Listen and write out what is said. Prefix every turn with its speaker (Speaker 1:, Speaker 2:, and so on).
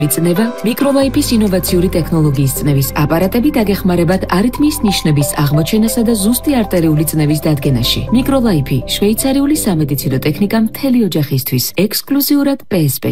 Speaker 1: Მიწნევა მიკროლაიფის ინოვაციური ტექნოლოგიის წნევის აპარატები დაგეხმარებათ არითმიის ნიშნების აღმოჩენასა და ზუსტი არტერიული წნევის დადგენაში. მიკროლაიფი შვეიცარიული სამედიცინო ტექნიკა მთელი ოჯახისთვის, ექსკლუზიურად PSP